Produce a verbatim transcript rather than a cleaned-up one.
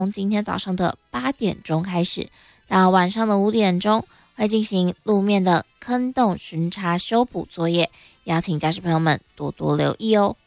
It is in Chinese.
从今天早上的八点钟开始，到晚上的五点钟，会进行路面的坑洞巡查修补作业，邀请驾驶朋友们多多留意哦。